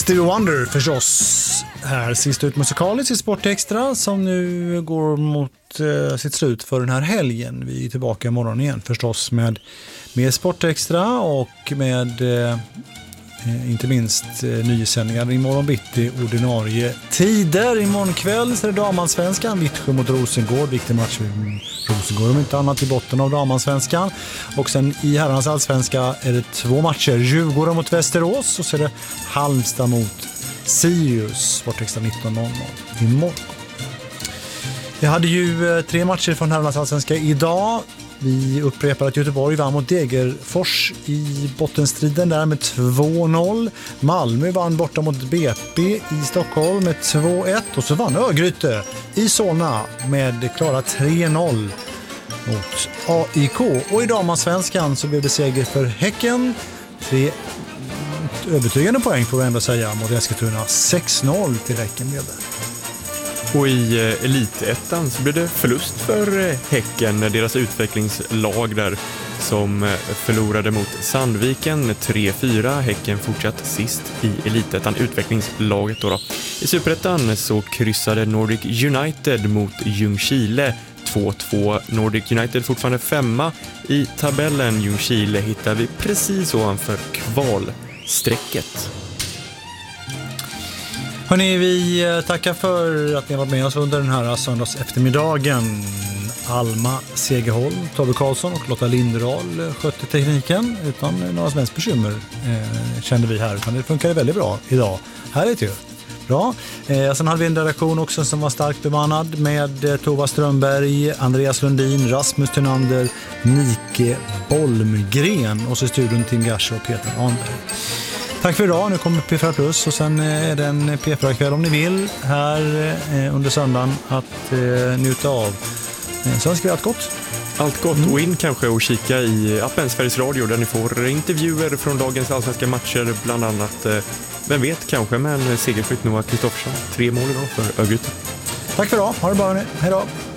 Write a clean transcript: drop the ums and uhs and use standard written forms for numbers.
Stevie Wonder förstås. Här sist ut musikaliskt i Sportextra som nu går mot sitt slut för den här helgen. Vi är tillbaka imorgon igen förstås med Sportextra och med inte minst nysändningar imorgon bitti ordinarie tider. Imorgon kväll så är det damansvenskan, Vittsjö mot Rosengård, viktig match för Rosengård om inte annat i botten av damansvenskan. Och sen i herrans allsvenska är det 2 matcher, Djurgården mot Västerås och så är det Halmstad mot Sirius, Sportextra 19.00 imorgon. Vi hade ju 3 matcher från herrans allsvenska idag. Vi upprepar att Göteborg vann mot Degerfors i bottenstriden där med 2-0. Malmö vann borta mot BP i Stockholm med 2-1. Och så vann Örgryte i Solna med klara 3-0 mot AIK. Och i damansvenskan så blev det seger för Häcken. 3 övertygande poäng får vi ändå säga mot Eskilstuna. 6-0 till Häcken blev det. Och i elitettan så blev det förlust för Häcken, deras utvecklingslag där som förlorade mot Sandviken 3-4. Häcken fortsatt sist i elitettan, utvecklingslaget då. I Superettan så kryssade Nordic United mot Ljungskile 2-2. Nordic United fortfarande 5:a i tabellen. Ljungskile hittar vi precis ovanför kvalstrecket. Hörrni, vi tackar för att ni har varit med oss under den här söndags eftermiddagen. Alma Segerholm, Tobbe Karlsson och Lotta Linderal skötte tekniken utan några som helst bekymmer kände vi här. Utan det funkade väldigt bra idag. Härligt ju. Bra. Sen hade vi en redaktion också som var starkt bemannad med Tova Strömberg, Andreas Lundin, Rasmus Thunander, Nike Bolmgren och så i studion Tim Garsche och Peter Anberg. Tack för idag. Nu kommer P4 Plus och sen är det en P4-kväll om ni vill här under söndagen att njuta av. Så önskar vi allt gott. Allt gott och in kanske och kika i appen Sveriges Radio där ni får intervjuer från dagens allsvenska matcher bland annat. Vem vet kanske med en segerskytt Noah Kristoffersson. 3 mål idag för Örgryte. Tack för idag. Ha det bra. Hej då.